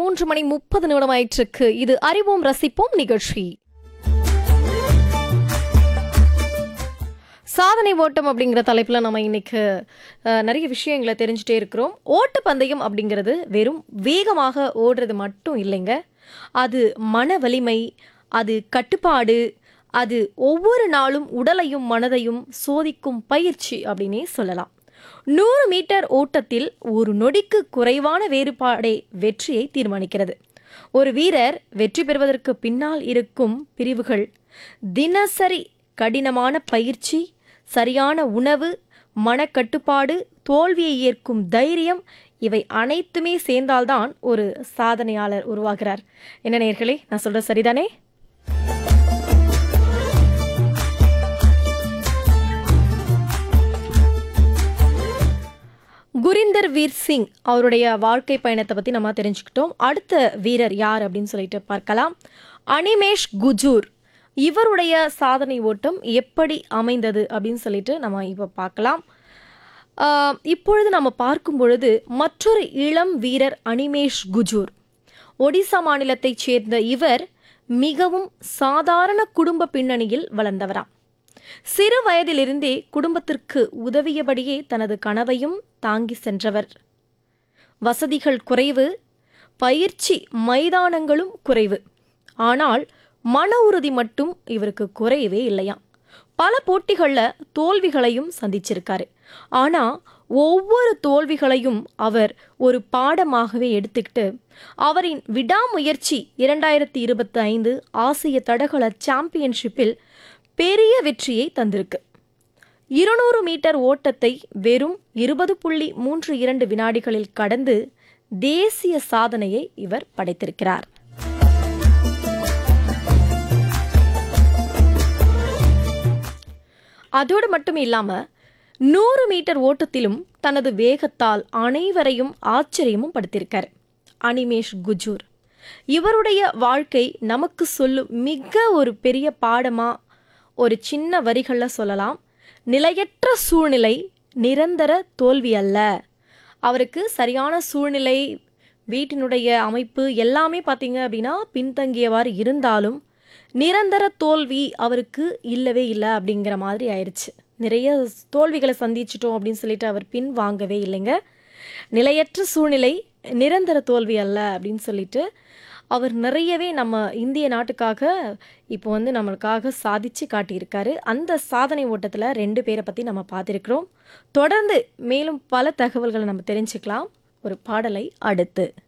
3:30 ஆயிற்றுக்கு. இது அறிவோம் ரசிப்போம் நிகழ்ச்சி. சாதனை ஓட்டம் அப்படிங்கிற தலைப்புல நம்ம இன்னைக்கு நிறைய விஷயங்களை தெரிஞ்சுட்டே இருக்கிறோம். ஓட்டப்பந்தயம் அப்படிங்கிறது வெறும் வேகமாக ஓடுறது மட்டும் இல்லைங்க. அது மன வலிமை, அது கட்டுப்பாடு, அது ஒவ்வொரு நாளும் உடலையும் மனதையும் சோதிக்கும் பயிற்சி அப்படின்னே சொல்லலாம். 100 மீட்டர் ஓட்டத்தில் ஒரு நொடிக்கு குறைவான வேறுபாடே வெற்றியை தீர்மானிக்கிறது. ஒரு வீரர் வெற்றி பெறுவதற்கு பின்னால் இருக்கும் பிரிவுகள் தினசரி கடினமான பயிற்சி, சரியான உணவு, மனக்கட்டுப்பாடு, தோல்வியை ஏற்கும் தைரியம், இவை அனைத்துமே சேர்ந்தால்தான் ஒரு சாதனையாளர் உருவாகிறார். என்ன நேயர்களே, நான் சொல்றது சரிதானே? குரிந்தர் வீர் சிங் அவருடைய வாழ்க்கை பயணத்தை பற்றி நம்ம தெரிஞ்சுக்கிட்டோம். அடுத்த வீரர் யார் அப்படின்னு சொல்லிட்டு பார்க்கலாம். அனிமேஷ் குஜூர். இவருடைய சாதனை ஓட்டம் எப்படி அமைந்தது அப்படின்னு சொல்லிட்டு நம்ம இப்போ பார்க்கலாம். இப்பொழுது நம்ம பார்க்கும் பொழுது மற்றொரு இளம் வீரர் அனிமேஷ் குஜூர். ஒடிசா மாநிலத்தைச் சேர்ந்த இவர் மிகவும் சாதாரண குடும்ப பின்னணியில் வளர்ந்தவராம். சிறு வயதிலிருந்தே குடும்பத்திற்கு உதவியபடியே தனது கனவையும் தாங்கி சென்றவர். வசதிகள் குறைவு, பயிற்சி மைதானங்களும் குறைவு. ஆனால் மன உறுதி மட்டும் இவருக்கு குறையவே இல்லையாம். பல போட்டிகளில் தோல்விகளையும் சந்திச்சிருக்காரு. ஆனால் ஒவ்வொரு தோல்விகளையும் அவர் ஒரு பாடமாகவே எடுத்துக்கிட்டு அவரின் விடாமுயற்சி 2025 ஆசிய தடகள சாம்பியன்ஷிப்பில் பெரிய வெற்றியை தந்திருக்கு. 200 மீட்டர் ஓட்டத்தை வெறும் 20.32 வினாடிகளில் கடந்து தேசிய சாதனையை இவர் படைத்திருக்கிறார். அதோடு மட்டும் இல்லாம 100 மீட்டர் ஓட்டத்திலும் தனது வேகத்தால் அனைவரையும் ஆச்சரியமும் படுத்தியிருக்கார் அனிமேஷ் குஜூர். இவருடைய வாழ்க்கை நமக்கு சொல்லும் மிக ஒரு பெரிய பாடமா ஒரு சின்ன வரிகளில் சொல்லலாம். நிலையற்ற சூழ்நிலை நிரந்தர தோல்வி அல்ல. அவருக்கு சரியான சூழ்நிலை, வீட்டினுடைய அமைப்பு எல்லாமே பார்த்தீங்க அப்படின்னா பின்தங்கியவாறு இருந்தாலும் நிரந்தர தோல்வி அவருக்கு இல்லவே இல்லை அப்படிங்கிற மாதிரி ஆயிடுச்சு. நிறைய தோல்விகளை சந்திச்சிட்டோம் அப்படின்னு சொல்லிட்டு அவர் பின் வாங்கவே இல்லைங்க. நிலையற்ற சூழ்நிலை நிரந்தர தோல்வி அல்ல அப்படின்னு சொல்லிட்டு அவர் நிறையவே நம்ம இந்திய நாட்டுக்காக இப்போ நம்மளுக்காக சாதிச்சு காட்டியிருக்காரு. அந்த சாதனை ஓட்டத்தில் 2 பேரை பற்றி நம்ம பார்த்துருக்கிறோம். தொடர்ந்து மேலும் பல தகவல்களை நம்ம தெரிஞ்சுக்கலாம் ஒரு பாடலை அடுத்து.